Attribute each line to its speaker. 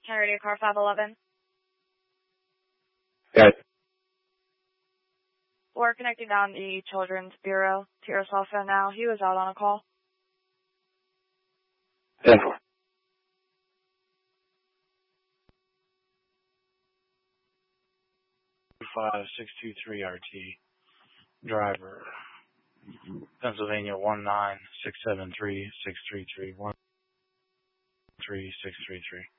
Speaker 1: Radio Car 511.
Speaker 2: Yes.
Speaker 1: We're connecting down the Children's Bureau to your cell phone now. He was out on a call.
Speaker 2: 10-4.
Speaker 3: 5623 RT. Driver. Pennsylvania 19673 633 13633.